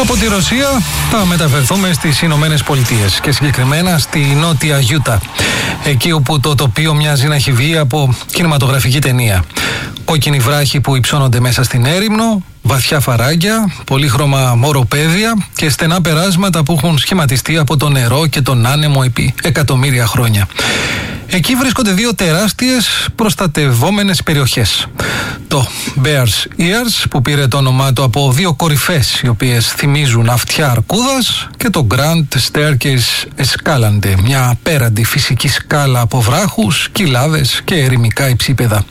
Από τη Ρωσία θα μεταφερθούμε στις Ηνωμένες Πολιτείες και συγκεκριμένα στη Νότια Γιούτα, εκεί όπου το τοπίο μοιάζει να έχει βγει από κινηματογραφική ταινία. Κόκκινοι βράχοι που υψώνονται μέσα στην έρημνο, βαθιά φαράγγια, πολύχρωμα μοροπέδια και στενά περάσματα που έχουν σχηματιστεί από το νερό και τον άνεμο επί εκατομμύρια χρόνια. Εκεί βρίσκονται δύο τεράστιες προστατευόμενες περιοχές. Το Bears Ears, που πήρε το όνομά του από δύο κορυφές οι οποίες θυμίζουν αυτιά αρκούδας, και το Grand Staircase Escalante, μια απέραντη φυσική σκάλα από βράχους, κοιλάδες και ερημικά υψίπεδα.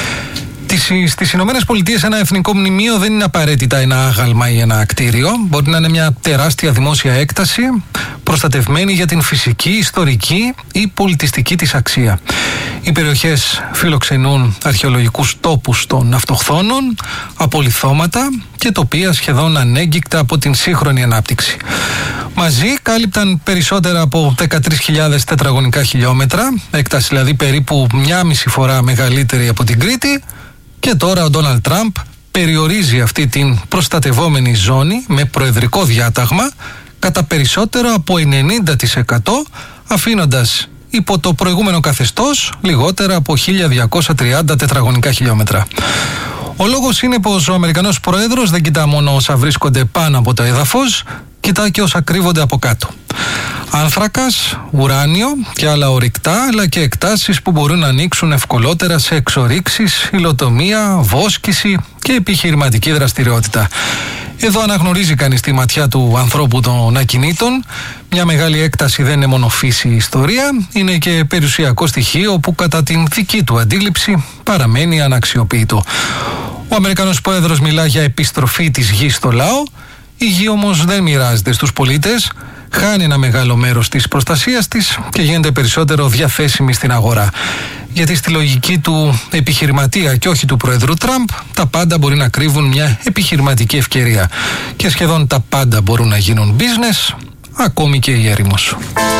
Στις Ηνωμένες Πολιτείες ένα εθνικό μνημείο δεν είναι απαραίτητα ένα άγαλμα ή ένα κτίριο. Μπορεί να είναι μια τεράστια δημόσια έκταση, προστατευμένη για την φυσική, ιστορική ή πολιτιστική της αξία. Οι περιοχές φιλοξενούν αρχαιολογικούς τόπους των αυτοχθόνων, απολιθώματα και τοπία σχεδόν ανέγκυκτα από την σύγχρονη ανάπτυξη. Μαζί κάλυπταν περισσότερα από 13.000 τετραγωνικά χιλιόμετρα, έκταση δηλαδή περίπου 1,5 φορά μεγαλύτερη από την Κρήτη. Και τώρα ο Ντόναλντ Τραμπ περιορίζει αυτή την προστατευόμενη ζώνη με προεδρικό διάταγμα κατά περισσότερο από 90%, αφήνοντας υπό το προηγούμενο καθεστώς λιγότερα από 1.230 τετραγωνικά χιλιόμετρα. Ο λόγος είναι πως ο Αμερικανός Πρόεδρος δεν κοιτά μόνο όσα βρίσκονται πάνω από το έδαφος, κοιτά και όσα κρύβονται από κάτω. Άνθρακας, ουράνιο και άλλα ορυκτά, αλλά και εκτάσεις που μπορούν να ανοίξουν ευκολότερα σε εξορίξεις, υλοτομία, βόσκηση και επιχειρηματική δραστηριότητα. Εδώ αναγνωρίζει κανείς τη ματιά του ανθρώπου των ακινήτων. Μια μεγάλη έκταση δεν είναι μόνο φύση ή ιστορία, είναι και περιουσιακό στοιχείο που κατά την δική του αντίληψη παραμένει αναξιοποιητό. Ο Αμερικανός Πρόεδρος μιλά για επιστροφή της γης στο λαό. Η γη όμως δεν μοιράζεται στους πολίτες, χάνει ένα μεγάλο μέρος της προστασίας της και γίνεται περισσότερο διαθέσιμη στην αγορά. Γιατί στη λογική του επιχειρηματία και όχι του Πρόεδρου Τραμπ, τα πάντα μπορεί να κρύβουν μια επιχειρηματική ευκαιρία. Και σχεδόν τα πάντα μπορούν να γίνουν business, ακόμη και η έρημος.